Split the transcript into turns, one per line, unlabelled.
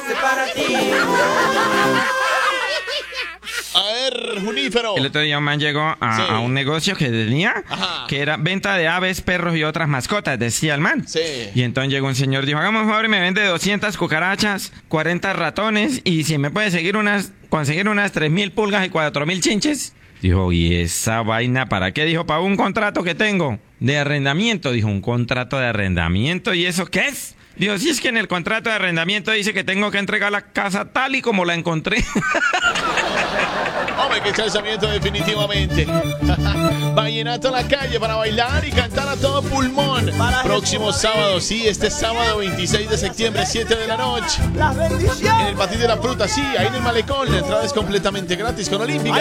hace para ti.
A ver, Junífero.
El otro día un man llegó a un negocio que tenía, que era venta de aves, perros y otras mascotas, decía el man.
Sí.
Y entonces llegó un señor, dijo, hagamos un favor y me vende 200 cucarachas, 40 ratones y si me puede conseguir unas 3.000 pulgas y 4.000 chinches. Dijo, ¿y esa vaina para qué? Dijo, para un contrato que tengo de arrendamiento. Dijo, ¿un contrato de arrendamiento? ¿Y eso qué es? Dijo, si es que en el contrato de arrendamiento dice que tengo que entregar la casa tal y como la encontré.
Hombre, qué pensamiento definitivamente. Vallenato en la calle para bailar y cantar a todo pulmón. Próximo sábado, sí, este sábado 26 de septiembre, 7 de la noche.
Las bendiciones.
En el Patio de la Fruta, sí, ahí en el Malecón. La entrada es completamente gratis con Olímpica.